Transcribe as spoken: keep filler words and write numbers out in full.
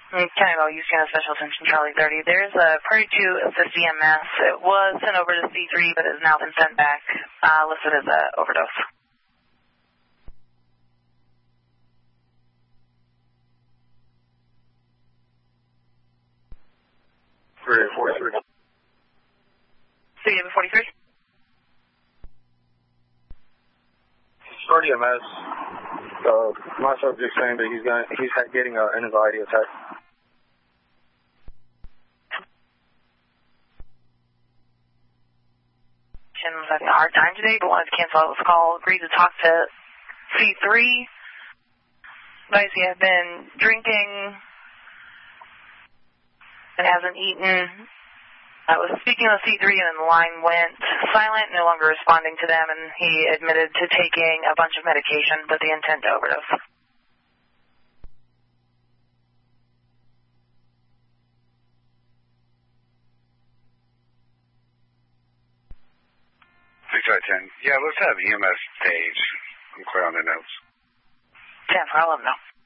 County Houston, special attention, Charlie thirty. There's a party to assist E M S. It was sent over to C three, but has now been sent back, uh, listed as an overdose. three forty-three. C A forty-three? Start E M S. Uh, my subject's saying that he's, going, he's getting uh, an anxiety attack. Was having a hard time today, but wanted to cancel out his call. Agreed to talk to C three. Advice he has been drinking and hasn't eaten. I was speaking with C three and then the line went silent, no longer responding to them, and he admitted to taking a bunch of medication with the intent to overdose. six out of ten. Yeah, let's have E M S page. I'm clear on the notes. ten, I'll let him know.